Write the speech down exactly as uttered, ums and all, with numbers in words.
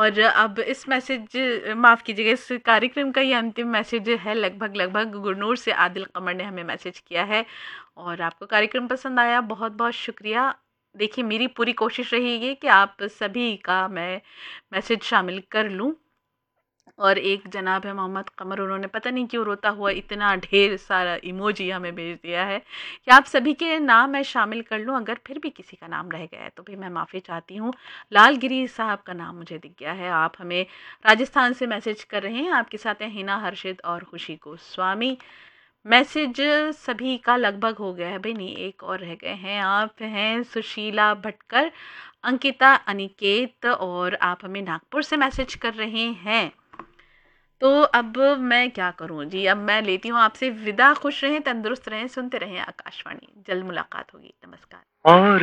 और अब इस मैसेज माफ़ कीजिएगा, इस कार्यक्रम का ये अंतिम मैसेज है लगभग लगभग गुरनूर से आदिल कमर ने हमें मैसेज किया है। और आपको कार्यक्रम पसंद आया, बहुत बहुत शुक्रिया। देखिए, मेरी पूरी कोशिश रहेगी कि आप सभी का मैं मैसेज शामिल कर लूँ। और एक जनाब है मोहम्मद कमर, उन्होंने पता नहीं क्यों रोता हुआ इतना ढेर सारा इमोजी हमें भेज दिया है कि आप सभी के नाम मैं शामिल कर लूँ। अगर फिर भी किसी का नाम रह गया है तो भी मैं माफ़ी चाहती हूँ। लालगिरी साहब का नाम मुझे दिख गया है, आप हमें राजस्थान से मैसेज कर रहे हैं। आपके साथ हैं हिना हर्षित और खुशी गोस्वामी। मैसेज सभी का लगभग हो गया है भाई, नहीं एक और रह गए हैं। आप हैं सुशीला भटकर, अंकिता अनिकेत, और आप हमें नागपुर से मैसेज कर रहे हैं। तो अब मैं क्या करूं जी, अब मैं लेती हूँ आपसे विदा। खुश रहें, तंदुरुस्त रहें, सुनते रहें आकाशवाणी। जल्द मुलाकात होगी। नमस्कार। और